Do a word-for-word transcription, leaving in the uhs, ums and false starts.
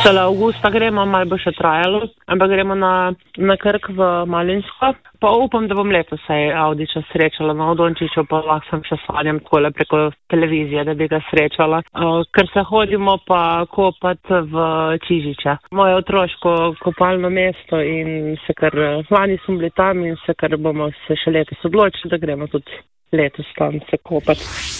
Šele avgusta gremo, malo bo še trajalo, ampak gremo na, na Krk v Malinsko. Pa upam, da bom letos sej Audiča srečala, no v Dončiću pa lahko sem še sanjam takole preko televizije, da bi ga srečala. Uh, ker se hodimo pa kopat v Čižiča, moje otroško kopalno mesto in se kar, lani smo bili tam in se kar bomo se še letos odločili, da gremo tudi letos tam se kopati.